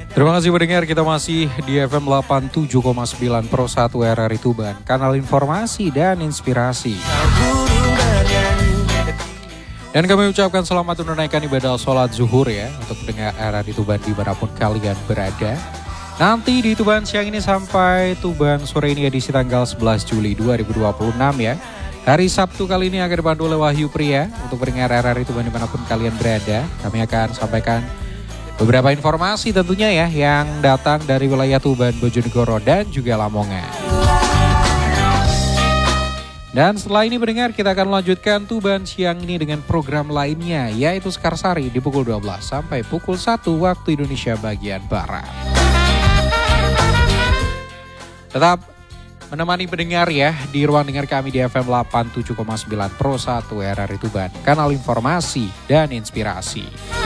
Terima kasih pendengar, kita masih di FM 87,9 Pro 1 RRI Tuban, kanal informasi dan inspirasi. Dan kami ucapkan selamat menunaikan ibadah sholat zuhur ya untuk pendengar RRI Tuban dimanapun kalian berada. Nanti di Tuban siang ini sampai Tuban sore ini edisi tanggal 11 Juli 2026 ya. Hari Sabtu kali ini akan dipandu oleh Wahyu Pria untuk pendengar RRI Tuban dimanapun kalian berada. Kami akan sampaikan beberapa informasi tentunya ya yang datang dari wilayah Tuban, Bojonegoro dan juga Lamongan. Dan setelah ini pendengar kita akan melanjutkan Tuban siang ini dengan program lainnya yaitu Sekarsari di pukul 12 sampai pukul 1 waktu Indonesia bagian Barat. Tetap menemani pendengar ya di ruang dengar kami di FM 87,9 Pro 1 RRI Tuban, kanal informasi dan inspirasi.